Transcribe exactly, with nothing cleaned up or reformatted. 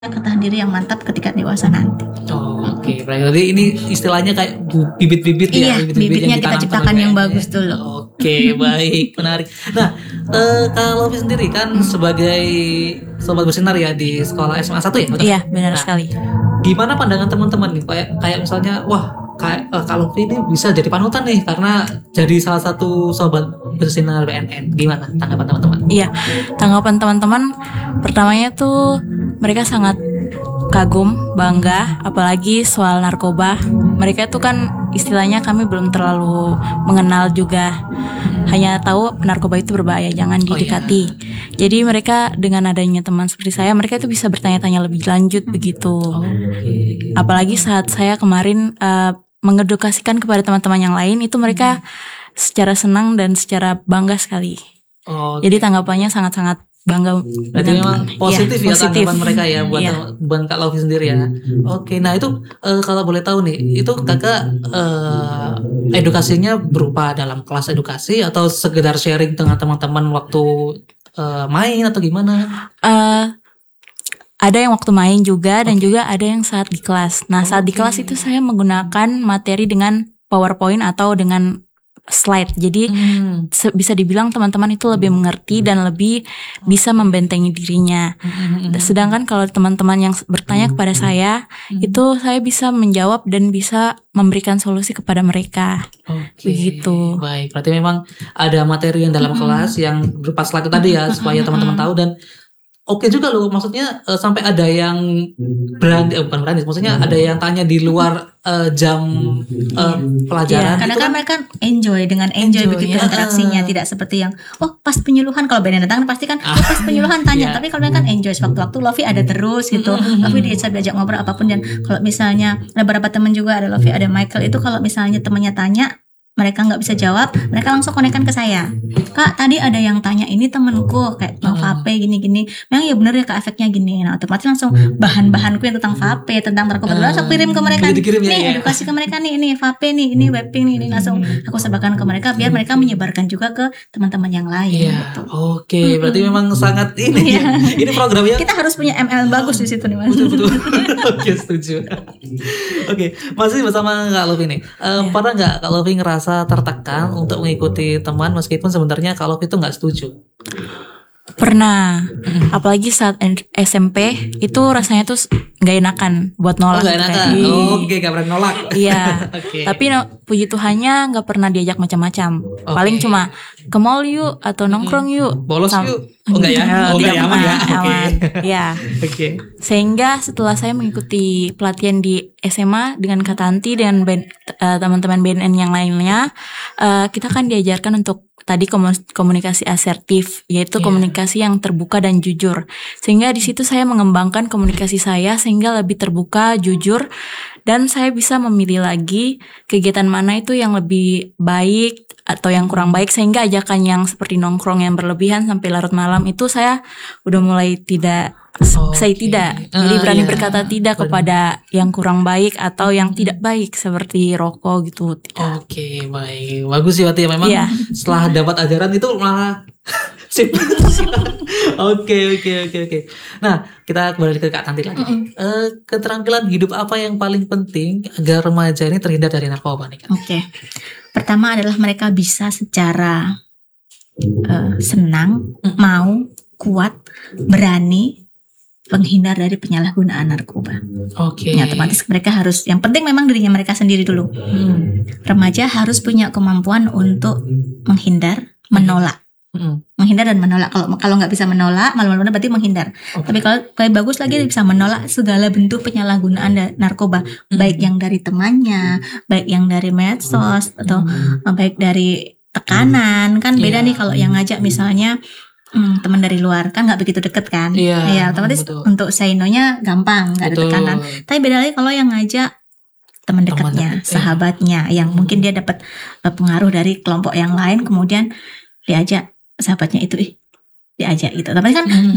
ketahan diri yang mantap ketika dewasa nanti. Oh, oke. Okay. Berarti ini istilahnya kayak bibit-bibit iya, ya, bibit-bibit bibitnya kita ciptakan yang bagus dulu. Oke, okay, baik, menarik. Nah, uh, kalau Lovi sendiri kan hmm. sebagai sobat bersinar ya di sekolah S M A satu ya? Betul? Iya, benar nah, sekali. Gimana pandangan teman-teman nih? Kayak kayak misalnya, wah, kayak uh, kalau Lovi ini bisa jadi panutan nih karena jadi salah satu sobat bersinar B N N. Gimana tanggapan teman-teman? Iya, tanggapan teman-teman pertamanya tuh mereka sangat kagum, bangga, apalagi soal narkoba. Mereka tuh kan istilahnya kami belum terlalu mengenal juga. Hanya tahu narkoba itu berbahaya, jangan didekati. Oh, iya. Jadi mereka dengan adanya teman seperti saya, mereka tuh bisa bertanya-tanya lebih lanjut begitu. Oh, okay. Apalagi saat saya kemarin uh, mengedukasikan kepada teman-teman yang lain, itu mereka hmm. secara senang dan secara bangga sekali. Oh, okay. Jadi tanggapannya sangat-sangat bangga. Berarti memang positif ya, ya positif. Tanggapan mereka ya buat ya. buat Kak Lovi sendiri ya. Oke, nah itu uh, kalau boleh tahu nih, itu kakak uh, edukasinya berupa dalam kelas edukasi atau sekedar sharing dengan teman-teman waktu uh, main atau gimana? Uh, ada yang waktu main juga dan okay. juga ada yang saat di kelas. Nah saat okay. di kelas itu saya menggunakan materi dengan PowerPoint atau dengan slide. Jadi hmm. bisa dibilang teman-teman itu lebih mengerti dan lebih bisa membentengi dirinya. Hmm. Sedangkan kalau teman-teman yang bertanya kepada saya, hmm. itu saya bisa menjawab dan bisa memberikan solusi kepada mereka. Okay. Begitu. Baik, berarti memang ada materi yang dalam hmm. kelas yang berupa slide tadi ya, supaya teman-teman tahu. Dan oke juga loh, maksudnya uh, sampai ada yang berani, eh, bukan berani, maksudnya ada yang tanya di luar uh, jam uh, pelajaran. Ya, karena kan mereka enjoy dengan enjoy, enjoy begitu ya. Interaksinya, tidak seperti yang oh pas penyuluhan, kalau band datang pasti kan oh pas penyuluhan tanya, yeah. tapi kalau mereka kan enjoy sewaktu-waktu Lovi ada terus gitu. Lovi bisa diajak ngobrol apapun, dan kalau misalnya ada beberapa teman juga, ada Lovi, ada Michael, itu kalau misalnya temannya tanya mereka nggak bisa jawab, mereka langsung konekkan ke saya. Kak, tadi ada yang tanya ini temenku kayak tentang vape gini-gini. Memang ya bener ya Kak, efeknya gini. Nah otomatis langsung bahan-bahanku yang tentang vape, tentang narkoba dulu langsung kirim ke mereka. Dikirim, nih ya, edukasi ke mereka nih, ini vape nih, ini vaping nih, ini langsung aku sebarkan ke mereka biar mereka menyebarkan juga ke teman-teman yang lain. Ya, gitu. Oke, okay. Berarti memang sangat ini. Ya. Ini programnya. Kita harus punya M L bagus di situ nih Mas. Betul-betul. Oke, setuju. Oke, masih bersama Kak Lovi nih. Um, ya. Pernah nggak Kak Lovi ngerasa tertekan untuk mengikuti teman meskipun sebenarnya kalau itu nggak setuju? Pernah, apalagi saat S M P itu rasanya tuh nggak enakan buat nolak. Oh, nggak enakan, oh, oke, nggak pernah nolak. Iya, okay. Tapi no, puji Tuhannya nggak pernah diajak macam-macam. Okay. Paling cuma ke mall yuk atau nongkrong yuk. Bolos Sam- yuk. Oh enggak ya? Oh enggak ya, aman ya. Oke. Okay. Ya. Oke. Okay. Sehingga setelah saya mengikuti pelatihan di S M A dengan Kak Tanti dan ben, uh, teman-teman B N N yang lainnya, uh, kita kan diajarkan untuk tadi komunikasi asertif, yaitu yeah. komunikasi yang terbuka dan jujur. Sehingga di situ saya mengembangkan komunikasi saya sehingga lebih terbuka, jujur, dan saya bisa memilih lagi kegiatan mana itu yang lebih baik atau yang kurang baik, sehingga ajakan yang seperti nongkrong yang berlebihan sampai larut malam itu saya udah mulai tidak oh, saya okay. tidak jadi berani uh, yeah. berkata tidak Benar. kepada yang kurang baik atau yang tidak baik seperti rokok gitu. Oke, okay, baik, bagus sih berarti ya, memang yeah. setelah dapat ajaran itu malah sip. Oke oke oke oke. Nah, kita kembali ke Kak Tanti lagi. Mm-hmm. Uh, keterampilan hidup apa yang paling penting agar remaja ini terhindar dari narkoba nih Kak? Oke. Okay. Pertama adalah mereka bisa secara uh, senang, mm-hmm. mau, kuat, berani menghindar dari penyalahgunaan narkoba. Oke. Okay. Ya, otomatis mereka harus, yang penting memang dirinya mereka sendiri dulu. Hmm. Remaja harus punya kemampuan untuk menghindar, menolak. Hmm. Menghindar dan menolak. Kalau kalau nggak bisa menolak, malu-malu berarti menghindar. Okay. Tapi kalau kayak bagus lagi dia bisa menolak segala bentuk penyalahgunaan narkoba, hmm. baik yang dari temannya, baik yang dari medsos, atau hmm. baik dari tekanan. Kan beda yeah. nih kalau yang ngajak misalnya hmm, teman dari luar, kan nggak begitu deket kan? Iya. Yeah, ya, otomatis betul. Untuk say no-nya gampang, nggak ada tekanan. Tapi beda lagi kalau yang ngajak teman dekatnya, teman sahabatnya, yang mungkin dia dapat pengaruh dari kelompok yang lain, kemudian diajak sahabatnya itu ih diajak gitu. Tapi kan hmm.